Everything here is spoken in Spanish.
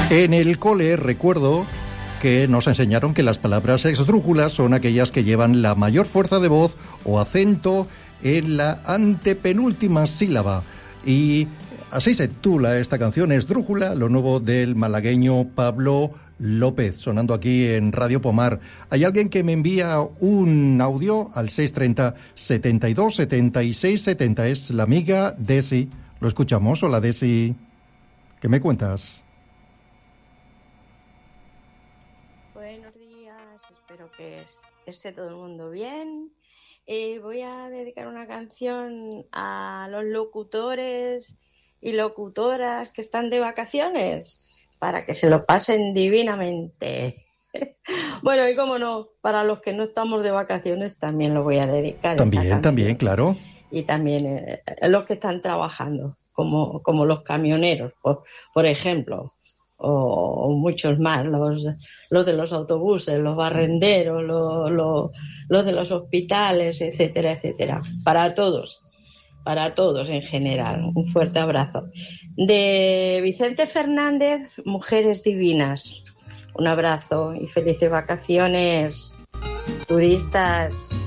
En el cole recuerdo que nos enseñaron que las palabras esdrújulas son aquellas que llevan la mayor fuerza de voz o acento en la antepenúltima sílaba. Y así se titula esta canción, Esdrújula, lo nuevo del malagueño Pablo López, sonando aquí en Radio Pomar. Hay alguien que me envía un audio al 630 72 76 70. Es la amiga Desi. ¿Lo escuchamos? Hola, Desi. ¿Qué me cuentas? Buenos días, espero que esté todo el mundo bien. Voy a dedicar una canción a los locutores y locutoras que están de vacaciones, para que se lo pasen divinamente. Bueno, y cómo no, para los que no estamos de vacaciones también lo voy a dedicar. También, claro. Y también los que están trabajando, como los camioneros, por ejemplo, o muchos más, los de los autobuses, los barrenderos, los de los hospitales, etcétera, etcétera. Para todos en general. Un fuerte abrazo. De Vicente Fernández, Mujeres Divinas. Un abrazo y felices vacaciones, turistas.